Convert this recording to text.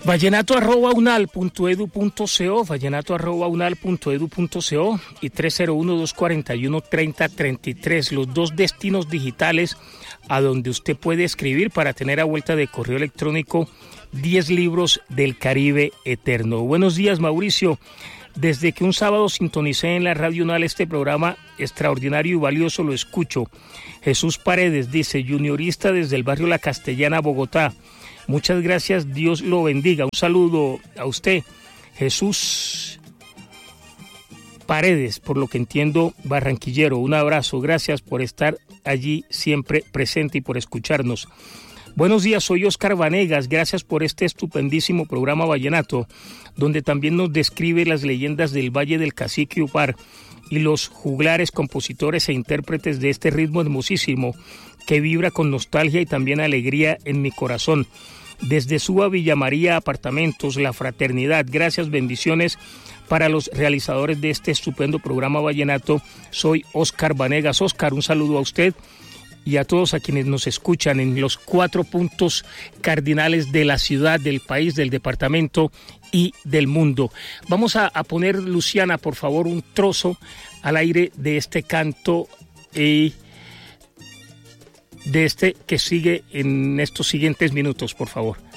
vallenato@unal.edu.co, vallenato@unal.edu.co y 301-241-3033, los dos destinos digitales a donde usted puede escribir para tener a vuelta de correo electrónico 10 libros del Caribe eterno. Buenos días, Mauricio. Desde que un sábado sintonicé en la Radio Unal este programa extraordinario y valioso, lo escucho. Jesús Paredes dice, juniorista desde el barrio La Castellana, Bogotá. Muchas gracias, Dios lo bendiga. Un saludo a usted, Jesús Paredes, por lo que entiendo, barranquillero. Un abrazo, gracias por estar allí siempre presente y por escucharnos. Buenos días, soy Oscar Vanegas, gracias por este estupendísimo programa Vallenato, donde también nos describe las leyendas del Valle del Cacique Upar y los juglares, compositores e intérpretes de este ritmo hermosísimo que vibra con nostalgia y también alegría en mi corazón. Desde Suba, Villa María, Apartamentos, La Fraternidad, gracias, bendiciones para los realizadores de este estupendo programa Vallenato. Soy Oscar Vanegas. Oscar, un saludo a usted y a todos a quienes nos escuchan en los 4 puntos cardinales de la ciudad, del país, del departamento y del mundo. Vamos a poner, Luciana, por favor, un trozo al aire de este canto de este que sigue en estos siguientes minutos, por favor.